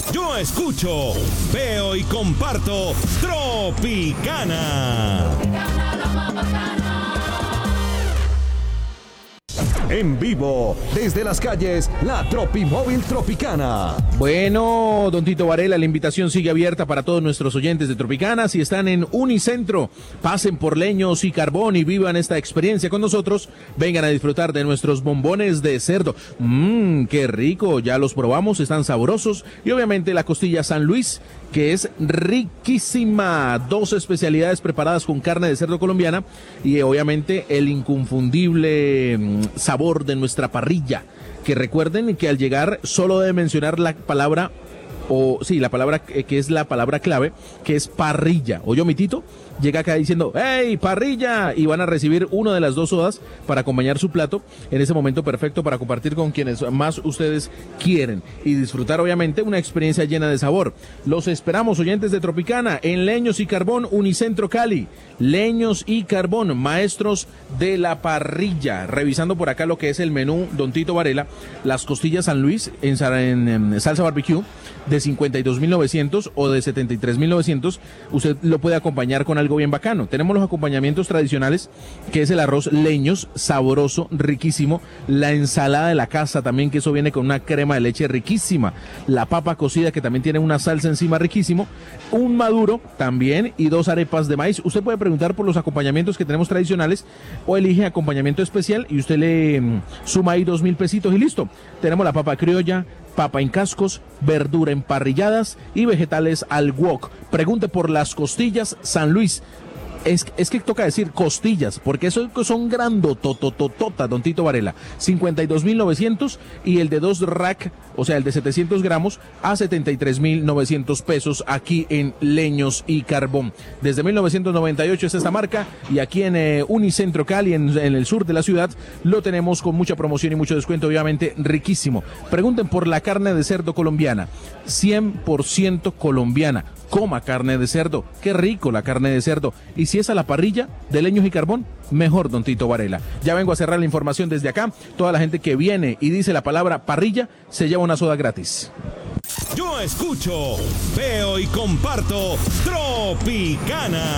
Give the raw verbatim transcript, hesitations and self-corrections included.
Yo escucho, veo y comparto Tropicana. En vivo, desde las calles, la Tropimóvil Tropicana. Bueno, don Tito Varela, la invitación sigue abierta para todos nuestros oyentes de Tropicana. Si están en Unicentro, pasen por Leños y Carbón y vivan esta experiencia con nosotros. Vengan a disfrutar de nuestros bombones de cerdo. Mmm, qué rico, ya los probamos, están sabrosos. Y obviamente la costilla San Luis, que es riquísima. Dos especialidades preparadas con carne de cerdo colombiana y obviamente el inconfundible mm, sabor de nuestra parrilla, que recuerden que al llegar solo debe mencionar la palabra, o sí, la palabra que es la palabra clave, que es parrilla. ¿Oyó mi Tito? Llega acá diciendo, ¡hey, parrilla! Y van a recibir una de las dos sodas para acompañar su plato en ese momento perfecto para compartir con quienes más ustedes quieren y disfrutar obviamente una experiencia llena de sabor. Los esperamos, oyentes de Tropicana, en Leños y Carbón, Unicentro Cali. Leños y Carbón, maestros de la parrilla. Revisando por acá lo que es el menú, don Tito Varela, las costillas San Luis en, en, en salsa barbecue de cincuenta y dos mil novecientos o de setenta y tres mil novecientos, usted lo puede acompañar con algo bien bacano. Tenemos los acompañamientos tradicionales, que es el arroz Leños, sabroso, riquísimo, la ensalada de la casa también, que eso viene con una crema de leche riquísima, la papa cocida, que también tiene una salsa encima riquísimo, un maduro también y dos arepas de maíz. Usted puede preguntar por los acompañamientos que tenemos tradicionales o elige acompañamiento especial y usted le mm, suma ahí dos mil pesitos y listo. Tenemos la papa criolla, papa en cascos, verdura emparrilladas y vegetales al wok. Pregunte por las costillas San Luis. Es, es que toca decir costillas, porque eso son grandotototototas, don Tito Varela. cincuenta y dos mil novecientos y el de dos rack, o sea, el de setecientos gramos, a setenta y tres mil novecientos pesos aquí en Leños y Carbón. Desde mil novecientos noventa y ocho es esta marca y aquí en eh, Unicentro Cali, en, en el sur de la ciudad, lo tenemos con mucha promoción y mucho descuento, obviamente riquísimo. Pregunten por la carne de cerdo colombiana, cien por ciento colombiana. Coma carne de cerdo, qué rico la carne de cerdo. Y si es a la parrilla de Leños y Carbón, mejor, don Tito Varela. Ya vengo a cerrar la información desde acá. Toda la gente que viene y dice la palabra parrilla, se lleva una soda gratis. Yo escucho, veo y comparto Tropicana.